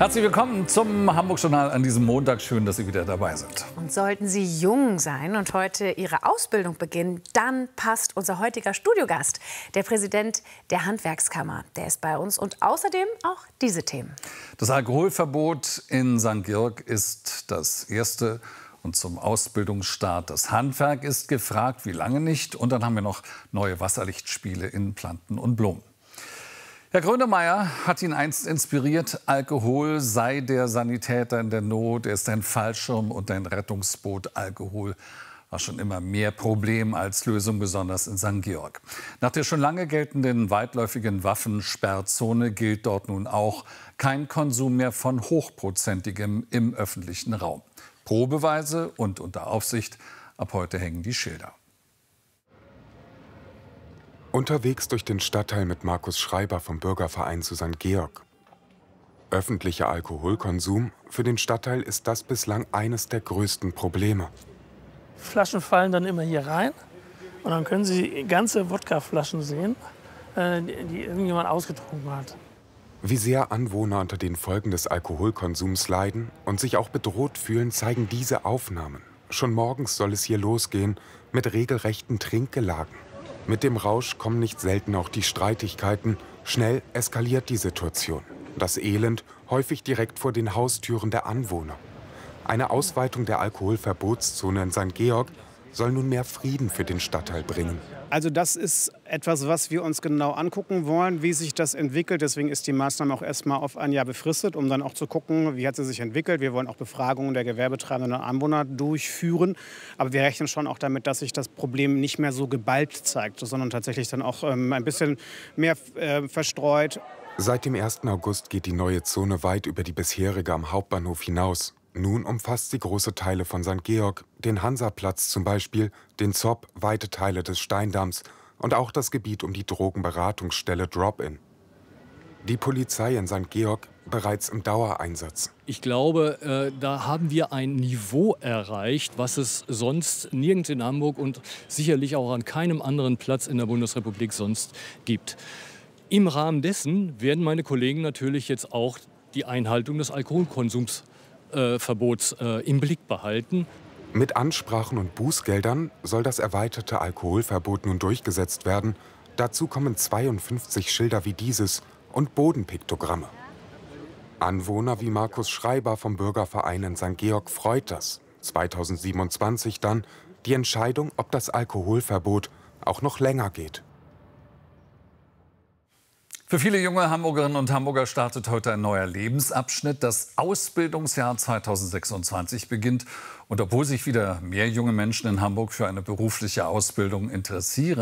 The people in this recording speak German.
Herzlich willkommen zum Hamburg-Journal an diesem Montag. Schön, dass Sie wieder dabei sind. Und sollten Sie jung sein und heute Ihre Ausbildung beginnen, dann passt unser heutiger Studiogast, der Präsident der Handwerkskammer. Der ist bei uns und außerdem auch diese Themen. Das Alkoholverbot in St. Georg ist das erste. Und zum Ausbildungsstart. Das Handwerk ist gefragt, wie lange nicht. Und dann haben wir noch neue Wasserlichtspiele in Planten und Blumen. Herr Grönemeyer hat ihn einst inspiriert, Alkohol sei der Sanitäter in der Not, er ist ein Fallschirm und ein Rettungsboot. Alkohol war schon immer mehr Problem als Lösung, besonders in St. Georg. Nach der schon lange geltenden weitläufigen Waffensperrzone gilt dort nun auch kein Konsum mehr von Hochprozentigem im öffentlichen Raum. Probeweise und unter Aufsicht. Ab heute hängen die Schilder. Unterwegs durch den Stadtteil mit Markus Schreiber vom Bürgerverein zu St. Georg. Öffentlicher Alkoholkonsum, für den Stadtteil ist das bislang eines der größten Probleme. Flaschen fallen dann immer hier rein und dann können Sie ganze Wodkaflaschen sehen, die irgendjemand ausgetrunken hat. Wie sehr Anwohner unter den Folgen des Alkoholkonsums leiden und sich auch bedroht fühlen, zeigen diese Aufnahmen. Schon morgens soll es hier losgehen mit regelrechten Trinkgelagen. Mit dem Rausch kommen nicht selten auch die Streitigkeiten. Schnell eskaliert die Situation. Das Elend häufig direkt vor den Haustüren der Anwohner. Eine Ausweitung der Alkoholverbotszone in St. Georg soll nun mehr Frieden für den Stadtteil bringen. Also das ist etwas, was wir uns genau angucken wollen, wie sich das entwickelt. Deswegen ist die Maßnahme auch erstmal auf ein Jahr befristet, um dann auch zu gucken, wie hat sie sich entwickelt. Wir wollen auch Befragungen der Gewerbetreibenden und Anwohner durchführen. Aber wir rechnen schon auch damit, dass sich das Problem nicht mehr so geballt zeigt, sondern tatsächlich dann auch ein bisschen mehr verstreut. Seit dem 1. August geht die neue Zone weit über die bisherige am Hauptbahnhof hinaus. Nun umfasst sie große Teile von St. Georg, den Hansaplatz zum Beispiel, den Zopp, weite Teile des Steindamms und auch das Gebiet um die Drogenberatungsstelle Drop-In. Die Polizei in St. Georg bereits im Dauereinsatz. Ich glaube, da haben wir ein Niveau erreicht, was es sonst nirgends in Hamburg und sicherlich auch an keinem anderen Platz in der Bundesrepublik sonst gibt. Im Rahmen dessen werden meine Kollegen natürlich jetzt auch die Einhaltung des Alkoholkonsums Verbots im Blick behalten. Mit Ansprachen und Bußgeldern soll das erweiterte Alkoholverbot nun durchgesetzt werden. Dazu kommen 52 Schilder wie dieses und Bodenpiktogramme. Anwohner wie Markus Schreiber vom Bürgerverein in St. Georg freut das. 2027 dann die Entscheidung, ob das Alkoholverbot auch noch länger geht. Für viele junge Hamburgerinnen und Hamburger startet heute ein neuer Lebensabschnitt. Das Ausbildungsjahr 2026 beginnt. Und obwohl sich wieder mehr junge Menschen in Hamburg für eine berufliche Ausbildung interessieren,